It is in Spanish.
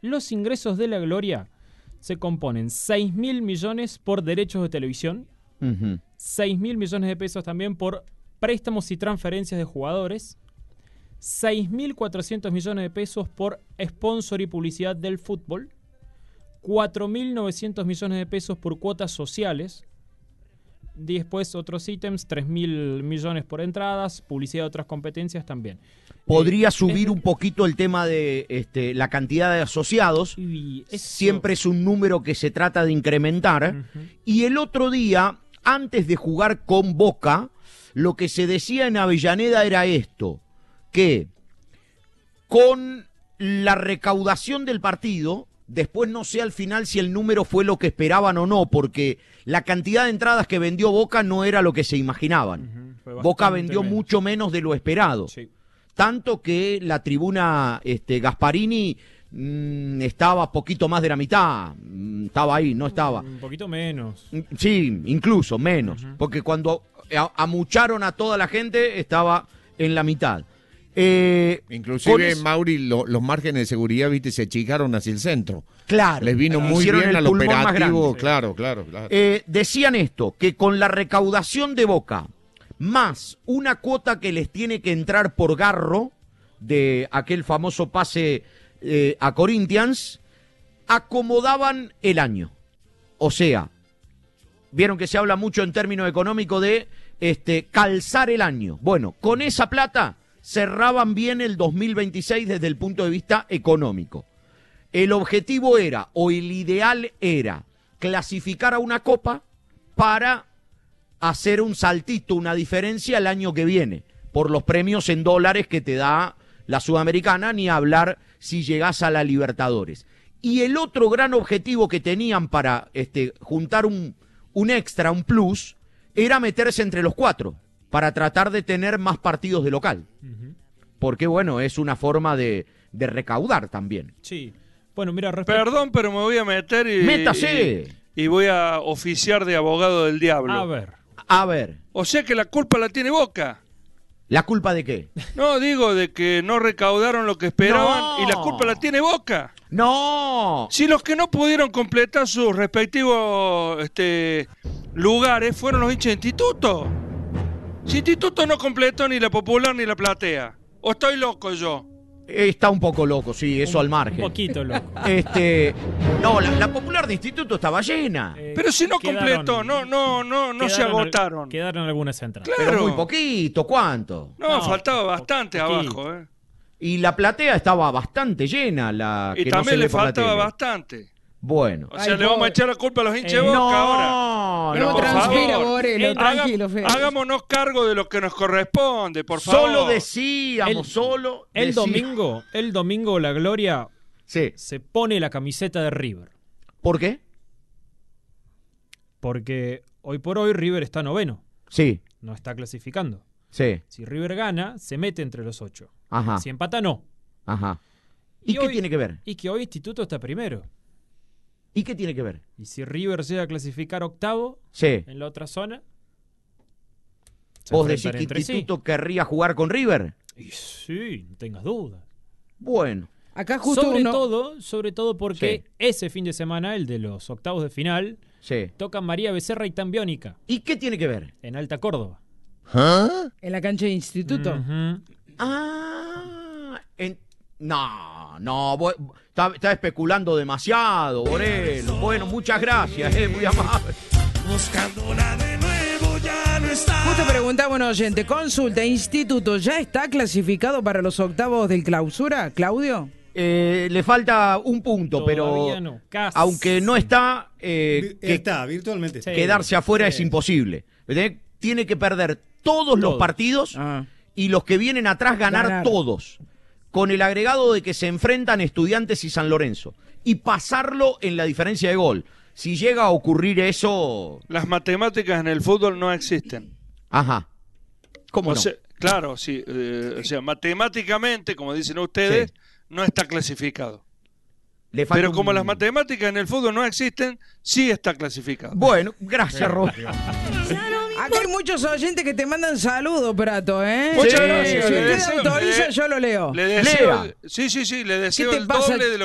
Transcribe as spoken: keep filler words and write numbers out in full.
Los ingresos de la Gloria se componen seis mil millones por derechos de televisión, uh-huh. seis mil millones de pesos también por préstamos y transferencias de jugadores, seis mil cuatrocientos millones de pesos por sponsor y publicidad del fútbol, cuatro mil novecientos millones de pesos por cuotas sociales, después otros ítems, tres mil millones por entradas, publicidad de otras competencias también. Podría eh, subir es... un poquito el tema de este, la cantidad de asociados, eso... siempre es un número que se trata de incrementar, uh-huh. y el otro día, antes de jugar con Boca, lo que se decía en Avellaneda era esto, que con la recaudación del partido, después no sé al final si el número fue lo que esperaban o no, porque la cantidad de entradas que vendió Boca no era lo que se imaginaban. Uh-huh. Boca vendió menos. mucho menos de lo esperado. Sí. Tanto que la tribuna este, Gasparini mmm, estaba poquito más de la mitad. Mmm, estaba ahí, no estaba. Un poquito menos. Sí, incluso menos. Uh-huh. Porque cuando amucharon a toda la gente, estaba en la mitad. Eh, Inclusive, es... Mauri, lo, los márgenes de seguridad, viste, se achicaron hacia el centro. Claro. Les vino muy bien al operativo. Sí. Claro, claro, claro. Eh, decían esto, que con la recaudación de Boca, más una cuota que les tiene que entrar por Garro, de aquel famoso pase eh, a Corinthians, acomodaban el año. O sea, vieron que se habla mucho en términos económicos de este, calzar el año. Bueno, con esa plata cerraban bien el dos mil veintiséis desde el punto de vista económico. El objetivo era, o el ideal era, clasificar a una copa para hacer un saltito, una diferencia el año que viene, por los premios en dólares que te da la Sudamericana, ni hablar si llegás a la Libertadores. Y el otro gran objetivo que tenían para este, juntar un, un extra, un plus, era meterse entre los cuatro, para tratar de tener más partidos de local. Uh-huh. Porque, bueno, es una forma de, de recaudar también. Sí. Bueno, mira, respect... Perdón, pero me voy a meter y... ¡Métase! Y, y voy a oficiar de abogado del diablo. A ver. A ver. O sea que la culpa la tiene Boca. ¿La culpa de qué? No, digo, de que no recaudaron lo que esperaban no. y la culpa la tiene Boca. ¡No! Si los que no pudieron completar sus respectivos este, lugares fueron los hinchas de Instituto. Si Instituto no completó ni la Popular ni la Platea. ¿O estoy loco yo? Está un poco loco, sí, eso un, al margen. Un poquito loco. Este, no, la, la Popular de Instituto estaba llena. Eh, Pero si no quedaron, completó, no, no, no, no se agotaron. Al, quedaron algunas entradas. Claro. Pero muy poquito, ¿cuánto? No, no faltaba bastante poquito. abajo, ¿eh? Y la Platea estaba bastante llena. La y que también no se le faltaba bastante. Bueno. O sea, Ay, le vamos a echar la culpa a los hinchas eh, de Boca no, ahora. Pero no, por transpira, favor, Borelo, eh, tranquilo, haga, hagámonos cargo de lo que nos corresponde, por favor. Solo decíamos, el, solo el decíamos. domingo, el domingo la Gloria sí. se pone la camiseta de River. ¿Por qué? Porque hoy por hoy River está noveno. Sí. No está clasificando. Sí. Si River gana, se mete entre los ocho. Ajá. Si empata, no. Ajá. ¿Y, ¿Y qué hoy, tiene que ver? Y que hoy Instituto está primero. ¿Y qué tiene que ver? Y si River llega a clasificar octavo sí. en la otra zona. ¿Vos decís que Instituto sí. querría jugar con River? Y sí, no tengas dudas. Bueno. Acá justo sobre uno... todo, sobre todo porque sí. ese fin de semana, el de los octavos de final, sí. tocan María Becerra y Tambiónica. ¿Y qué tiene que ver? En Alta Córdoba. ¿Ah? En la cancha de Instituto. Uh-huh. Ah, en... no, no, vos, está, está especulando demasiado, Borelo. Bueno, muchas gracias, eh, muy amable. Buscándola de nuevo, ya no está. Justo preguntaba un oyente, consulta, ¿Instituto ya está clasificado para los octavos del clausura, Claudio? Eh, le falta un punto, Todavía pero no, casi. aunque no está, eh, que está, virtualmente está. Quedarse afuera sí. es imposible. Tiene que perder todos, todos. los partidos ah. y los que vienen atrás ganar, ganar todos. Con el agregado de que se enfrentan Estudiantes y San Lorenzo. Y pasarlo en la diferencia de gol. Si llega a ocurrir eso... Las matemáticas en el fútbol no existen. Ajá. ¿Cómo o no? Sea, claro, sí. Eh, o sea, matemáticamente, como dicen ustedes, sí. no está clasificado. Le Pero como un... las matemáticas en el fútbol no existen, sí está clasificado. Bueno, gracias, Roberto. Acá hay muchos oyentes que te mandan saludos, Prato, ¿eh? Muchas sí, gracias. Si usted autoriza, yo lo leo. Le deseo, sí, sí, sí, le deseo el doble de lo